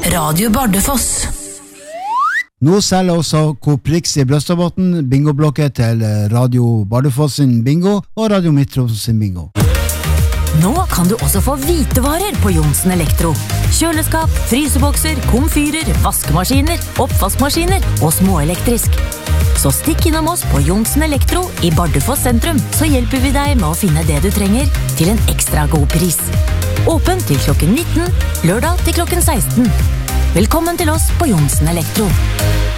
Radio Bardufoss. Nå selger også Coop Rix i Brøstadbotn bingoblokker til Radio Bardufoss sin bingo og Radio Midttroms sin bingo. Nå kan du også få hvitevarer på Johnsen Elektro. Kjøleskap, frysebokser, komfyrer, vaskemaskiner, oppvaskmaskiner og småelektrisk. Så stikk innom oss på Johnsen Elektro i Bardufoss sentrum, så hjelper vi deg med å finne det du trenger til en ekstra god pris. Åpen til klokken 19, lørdag til klokken 16. Velkommen til oss på Johnsen Elektro.